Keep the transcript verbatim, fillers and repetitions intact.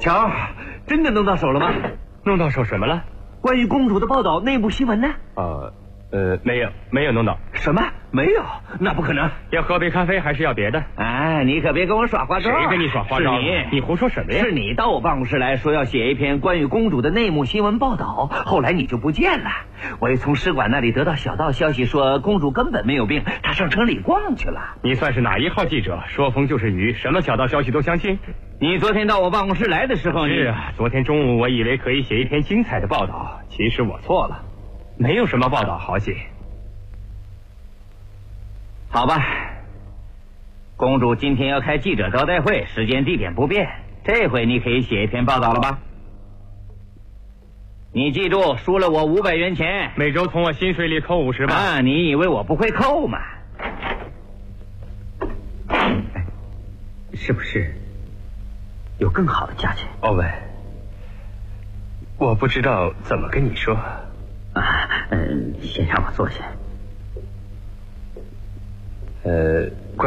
瞧，真的弄到手了吗？ 弄到手什么了？ 关于公主的报道内部新闻呢？ 呃呃，没有，没有弄到。 什么？没有？那不可能！ 要喝杯咖啡还是要别的？ 哎，你可别跟我耍花招！ 谁跟你耍花招？ 是你， 你胡说什么呀？ 是你到我办公室来说要写一篇关于公主的内幕新闻报道，后来你就不见了。我也从使馆那里得到小道消息，说公主根本没有病，她上城里逛去了。 你算是哪一号记者？说风就是雨，什么小道消息都相信？ 你昨天到我办公室来的时候， 是啊，昨天中午我以为可以写一篇精彩的报道，其实我错了，没有什么报道好写。 好吧，公主今天要开记者招待会，时间地点不变，这回你可以写一篇报道了吧？你记住，输了我五百元钱， 每周从我薪水里扣五十吧。 啊，你以为我不会扣吗？是不是有更好的价钱？ 欧文，我不知道怎么跟你说。 啊，嗯，先让我坐下。 呃。